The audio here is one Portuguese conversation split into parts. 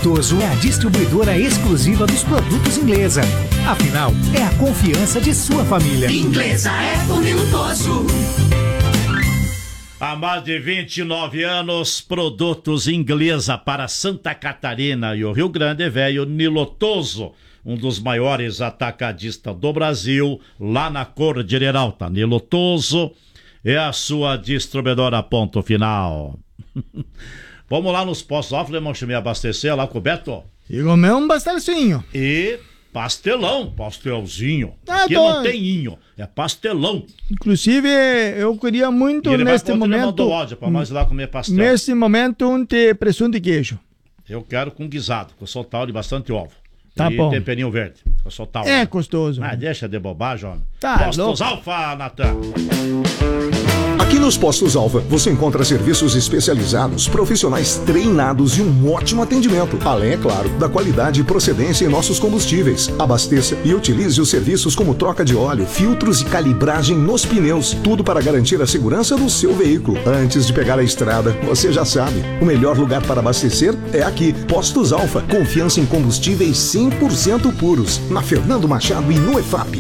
Nilotoso é a distribuidora exclusiva dos produtos Inglesa. Afinal, é a confiança de sua família. Inglesa é o Nilotoso. Há mais de 29 anos, produtos Inglesa para Santa Catarina e o Rio Grande Velho. Nilotoso, um dos maiores atacadistas do Brasil, lá na Cordilheira Alta. Nilotoso é a sua distribuidora, ponto final. Vamos lá nos postos Alfa, irmão, me abastecer lá com o Beto. E comer um pastelzinho. E pastelzinho. Ah, aqui não tem inho, é pastelão. Inclusive, eu queria muito neste momento... Ele mandou ódio pra nós ir lá comer pastel. Neste momento, um de presunto e queijo. Eu quero com guisado, com soltal de bastante ovo. Tá e bom. temperinho verde, com soltal. É gostoso. Ah, deixa de bobagem, homem. Tá Postos Alfa, Natan. Aqui nos Postos Alfa, você encontra serviços especializados, profissionais treinados e um ótimo atendimento. Além, é claro, da qualidade e procedência em nossos combustíveis. Abasteça e utilize os serviços como troca de óleo, filtros e calibragem nos pneus. Tudo para garantir a segurança do seu veículo. Antes de pegar a estrada, você já sabe, o melhor lugar para abastecer é aqui. Postos Alfa, confiança em combustíveis 100% puros. Na Fernando Machado e no EFAP.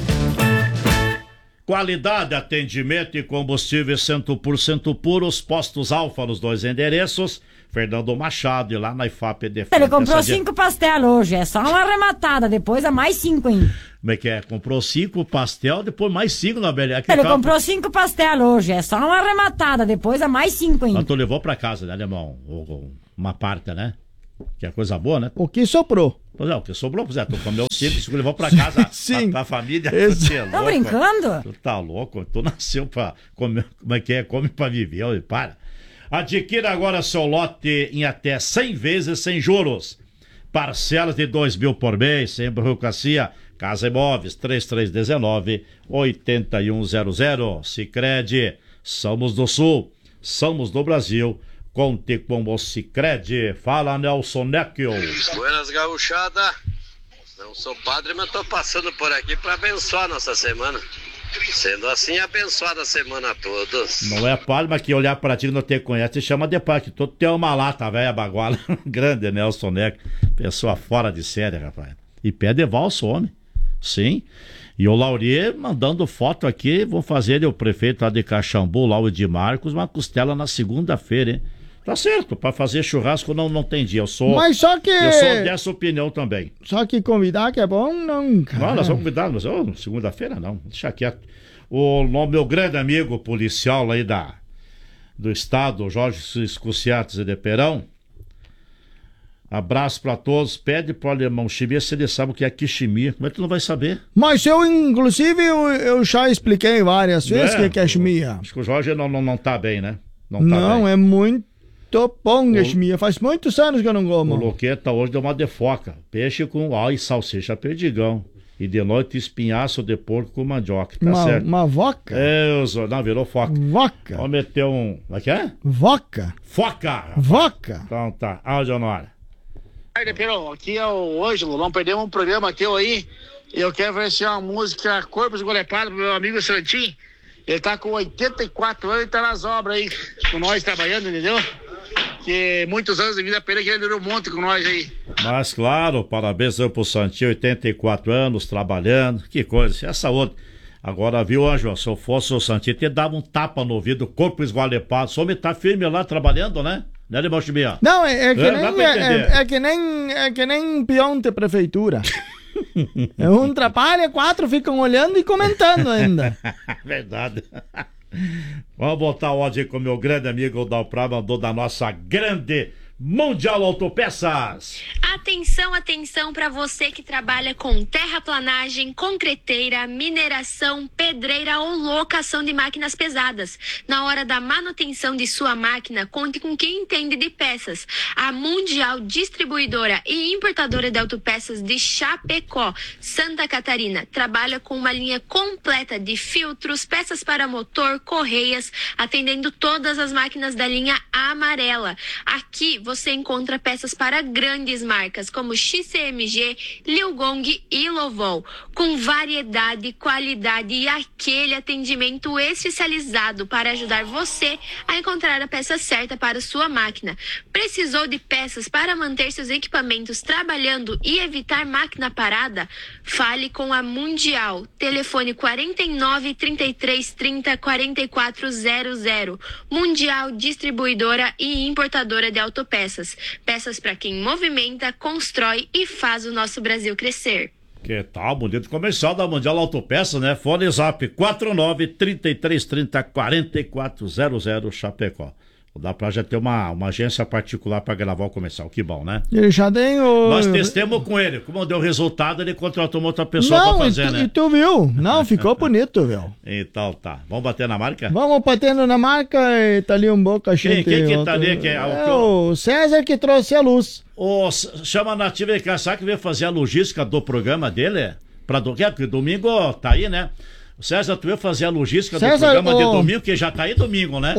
Qualidade, atendimento e combustível 100% puros, Postos Alfa nos dois endereços, Fernando Machado e lá na IFAP de Ele comprou 5 pastel hoje, é só uma arrematada, depois é mais 5 ainda. Como é que é? Comprou 5 pastel, depois mais 5 na Belém. Ele comprou 5 pastel hoje, é só uma arrematada, depois é mais 5 ainda. Mas tu levou pra casa, né, alemão? Uma parte, né? Que é coisa boa, né? O que sobrou? Pois é, o que sobrou, pois é, tu comeu 5 e tu levou pra casa. Sim. Pra família. Tá brincando? Tu tá louco? Tu nasceu pra comer, como é que é? Come pra viver, olha, para. Adquira agora seu lote em até 100 vezes sem juros. Parcelas de 2.000 por mês, sem burocracia. Casa Imóveis, 3319-8100. Sicredi, somos do Sul, somos do Brasil. Conte com o Sicredi. Fala, Nelson Necchio. Buenas, gauchada. Não sou padre, mas tô passando por aqui para abençoar nossa semana. Sendo assim, abençoada a semana a todos. Não é padre, mas que olhar pra ti que não te conhece, te chama de padre, que tu tem uma lata, velha baguala. Grande Nelson Necchio. Pessoa fora de série, rapaz. E pé de valso, homem. Sim. E o Laurier mandando foto aqui, vou fazer ele, o prefeito lá de Caxambu, lá o de Marcos, uma costela na segunda-feira, hein? Tá certo, pra fazer churrasco não tem dia. Eu sou dessa opinião também. Só que convidar que é bom, não, cara. Não, nós vamos convidar, mas segunda-feira não, deixa quieto. O meu grande amigo policial aí do estado, Jorge Scusiates de Perão, abraço pra todos, pede pro alemão Chimia se ele sabe o que é Kishimia. Como é que tu não vai saber? Mas inclusive, eu já expliquei várias vezes o que é Kishimia. Acho que o Jorge não tá bem, né? Não, é muito bom, Kishimia. Faz muitos anos que eu não como. O Loqueta hoje deu uma defoca. Peixe com alho e salsicha perdigão. E de noite espinhaço de porco com mandioca. Tá certo? Uma voca? Não, virou foca. Voca. Vamos meter um... Como é que é? Voca. Foca. Voca. Então tá. Áudio na hora. Perão, aqui é o Ângelo, não perdemos um programa teu aí. Eu quero ver uma música Corpos Golepados pro meu amigo Santim. Ele tá com 84 anos e tá nas obras aí, com nós trabalhando, entendeu? Que muitos anos de vida pra ele, que ele durou um monte com nós aí. Mas claro, parabéns aí pro Santinho, 84 anos, trabalhando, que coisa, essa outra. Agora, viu, Ângelo, se eu fosse o Santinho, te dava um tapa no ouvido, corpo esgualepado, só me tá firme lá trabalhando, né? Né, Limão Chimia? Não, é que nem peão de prefeitura. Um trabalha, 4 ficam olhando e comentando ainda. Verdade. Vamos botar o áudio aí com o meu grande amigo Dalprá, mandou da nossa grande Mundial Autopeças. Atenção, atenção para você que trabalha com terraplanagem, concreteira, mineração, pedreira ou locação de máquinas pesadas. Na hora da manutenção de sua máquina, conte com quem entende de peças. A Mundial Distribuidora e Importadora de Autopeças de Chapecó, Santa Catarina, trabalha com uma linha completa de filtros, peças para motor, correias, atendendo todas as máquinas da linha amarela. Aqui você encontra peças para grandes marcas, marcas como XCMG, Liu Gong e Lovol, com variedade, qualidade e aquele atendimento especializado para ajudar você a encontrar a peça certa para sua máquina. Precisou de peças para manter seus equipamentos trabalhando e evitar máquina parada? Fale com a Mundial. Telefone 49 33 30 4400. Mundial Distribuidora e Importadora de Autopeças. Peças para quem movimenta, constrói e faz o nosso Brasil crescer. Que tal? Bonito comercial da Mundial Autopeças, né? Fone Zap 49 33 30 4400 Chapecó. Dá pra já ter uma agência particular pra gravar o comercial. Que bom, né? Ele já tem o... Nós testamos com ele. Como deu resultado, ele contratou uma outra pessoa pra fazer, né? E tu viu? Não, ficou bonito, viu? Então tá. Vamos bater na marca? Vamos batendo na marca e tá ali um boca cheio. Quem que tá ali? O César que trouxe a luz. Chama a Nativa de Caçar que veio fazer a logística do programa dele. Porque domingo tá aí, né? César, tu veio fazer a logística do programa de domingo, que já tá aí domingo, né?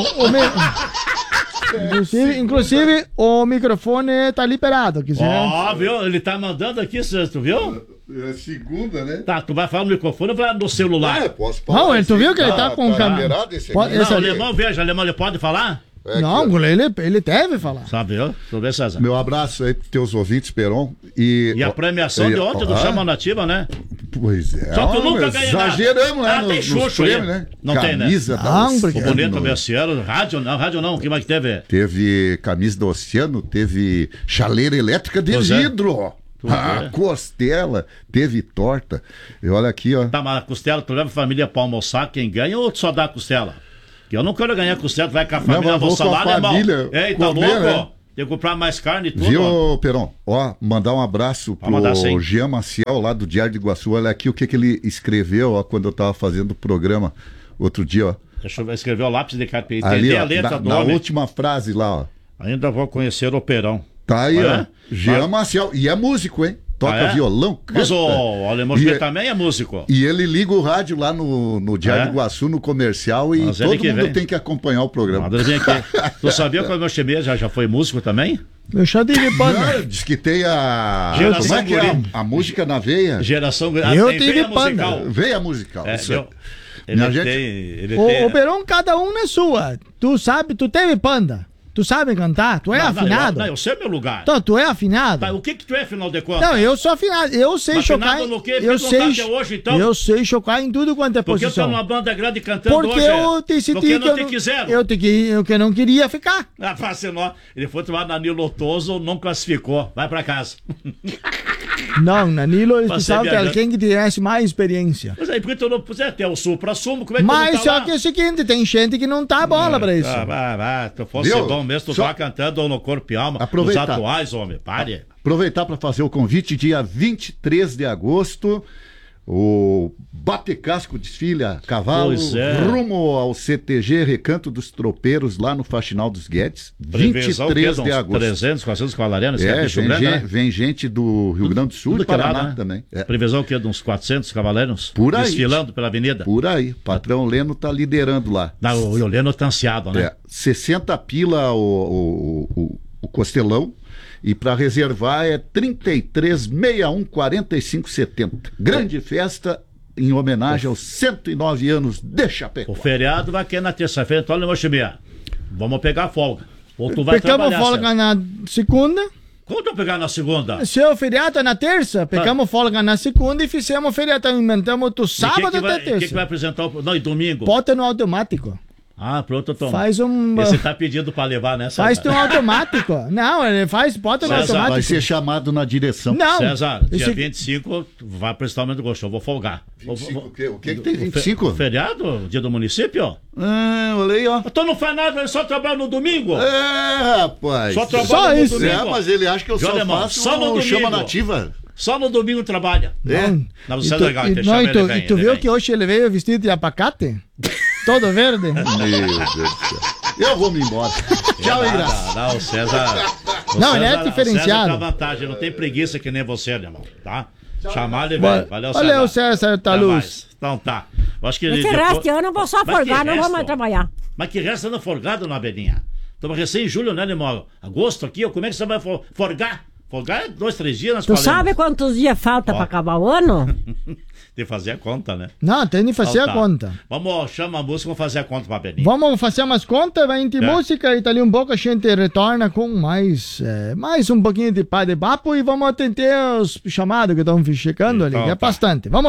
Inclusive, o microfone tá liberado, quiser. Viu? Ele tá mandando aqui, César, tu viu? É segunda, né? Tá, tu vai falar no microfone ou vai no celular? Posso falar. Não, tu viu que ele tá com liberado esse aqui? Não, alemão, veja, alemão, ele pode falar? Não, ele deve falar. Sabe, viu? Tu vê, César. Meu abraço aí pros teus ouvintes, Peron. E a premiação de ontem do Chama Nativa, né? Pois é. Só tu nunca ganha nada. Exageramos, né? Tem xuxo aí, né? Não camisa tem, né? Camisa O bonito Merciano, rádio não, o que mais que teve? Teve camisa do Oceano, teve chaleira elétrica de vidro. Costela, teve torta. E olha aqui, ó. Tá, mas a costela, tu leva a família pra almoçar, quem ganha ou tu só dá a costela? Que eu não quero ganhar costela, tu vai com a família almoçar lá, né, irmão? Ei, tá louco? Né? Tem que comprar mais carne e tudo. Viu, Peron? Ó, mandar um abraço pro Jean Maciel, lá do Diário de Iguaçu. Olha aqui o que ele escreveu, ó, quando eu tava fazendo o programa outro dia, ó. Deixa eu ver, escreveu o lápis de carpete. Ali, ó, a letra do homem. Na última frase lá, ó. Ainda vou conhecer o Perão. Tá aí, ó. Jean Maciel. E é músico, hein? Toca violão, canta. Mas o Alemão também é músico. E ele liga o rádio lá no Diário de Iguaçu, no comercial, e todo mundo tem que acompanhar o programa. Tu sabia que o meu Chimê já foi músico também? Eu já tive banda. Diz que tem a... Geração Como é que é? A música na veia. Geração... Eu tive banda. Veia musical. Isso. O Peron, cada um na sua. Tu sabe, tu teve banda. Tu sabe cantar? Tu é afinado? Não, eu sei meu lugar. Então, tu é afinado? Tá, o que tu é, afinal de contas? Não, eu sou afinado. Eu sei mas chocar. Afinado no quê? Eu sei. Até hoje, então? Eu sei chocar em tudo quanto é posição. Porque eu tô numa banda grande cantando porque hoje. Eu decidi porque não te quiseram. Eu que não queria ficar. Ele foi tomar Danilo Lotoso, não classificou. Vai pra casa. Não, Danilo, eles precisavam de alguém que tivesse mais experiência. Mas aí, por que tu não puser até o supra-sumo? Como é que mas tu não tá só lá? que é o seguinte, tem gente que não tá bola pra isso. Tu fosse bom mesmo, tu tá cantando no corpo e alma. Aproveitar. Os atuais, homem, pare. Aproveitar para fazer o convite, dia 23 de agosto, o Batecasco desfila a cavalo rumo ao CTG Recanto dos Tropeiros, lá no Faxinal dos Guedes, 23 de agosto. 300, 400 cavaleiros, vem gente do Rio Grande do Sul e Paraná, né? Também. Previsão que é de uns 400 cavaleiros? Por aí. Desfilando pela avenida? Por aí. Patrão Leno tá liderando lá. O Leno tá ansiado, né? 60 pila o costelão. E para reservar é 33614570. Grande festa em homenagem aos 109 anos de Chapecó. O feriado vai aqui na terça-feira, então, meu Chimia, vamos pegar folga. Ou tu vai trabalhar. Pegamos folga na segunda. Como tu pegar na segunda? Se o feriado é na terça, pegamos folga na segunda e fizemos feriado. Inventamos do sábado até terça. O que vai apresentar? Não, e domingo? Bota no automático. Pronto, Tom. Faz um... Você tá pedindo pra levar nessa? Faz no automático. Não, ele faz, bota no automático. Vai ser chamado na direção. Não. César, dia 25 vai prestar o momento do gosto. Eu vou folgar. 25, o que tem 25? Feriado? Dia do município? Olha aí, ó. Então não faz nada, ele só trabalha no domingo. Rapaz. Só trabalha no domingo. Mas ele acha que eu só faço só no domingo. Chama nativa. Só no domingo trabalha. Não, você é legal. E tu viu que hoje ele veio vestido de abacate? Todo verde? Meu Deus do céu. Eu vou me embora. Tchau, Iras. Não, o César. Não, ele é diferenciado. O César tem vantagem, não tem preguiça que nem você, irmão. Tá? Chamar ele, velho. Valeu, César. Valeu, César, tá luz. Então tá. Acho que esse resto de ano eu vou só folgar, não vou mais trabalhar. Mas que resto anda folgado na Belinha? Estamos recém em julho, né, irmão? Agosto aqui, como é que você vai folgar? Folgar é 2, 3 dias, nós Tu sabe quantos dias falta pra acabar o ano? Tem que fazer a conta, né? Não, tem que fazer a conta. Vamos, chama a música, vamos fazer a conta pra Beninho. Vamos fazer umas contas, vai entre música e dali um pouco a gente retorna com mais um pouquinho de papo e vamos atender os chamados que estão chegando ali, que é bastante. Vamos